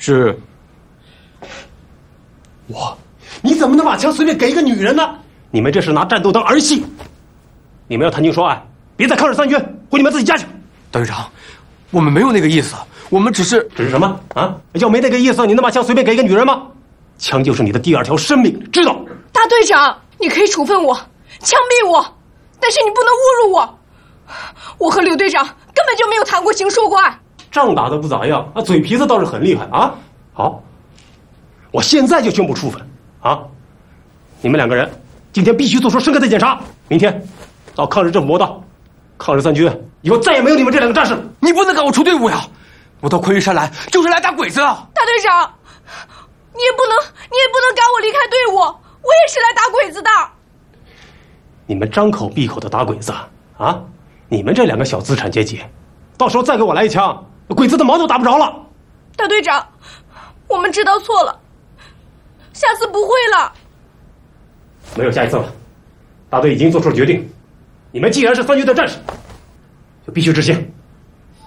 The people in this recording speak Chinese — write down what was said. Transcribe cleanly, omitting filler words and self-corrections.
是。 你怎么能把枪随便给一个女人呢？你们这是拿战斗当儿戏！你们要谈情说爱，别在抗日三军，回你们自己家去。 大队长，我们没有那个意思，我们只是什么啊？要没那个意思，你能把枪随便给一个女人吗？枪就是你的第二条生命，知道？ 大队长，你可以处分我，枪毙我，但是你不能侮辱我。我和柳队长根本就没有谈过情说过爱。 仗打得不咋样啊，嘴皮子倒是很厉害啊。好，我现在就宣布处分啊！你们两个人今天必须做出深刻的检查，明天到抗日政府报道。抗日三军以后再也没有你们这两个战士了。 你不能赶我出队伍呀！我到昆玉山来就是来打鬼子的。 大队长，你也不能赶我离开队伍，我也是来打鬼子的。 你们张口闭口的打鬼子啊！你们这两个小资产阶级，到时候再给我来一枪，鬼子的毛都打不着了。 大队长，我们知道错了，下次不会了。 没有下一次了，大队已经做出了决定，你们既然是三军的战士，就必须执行。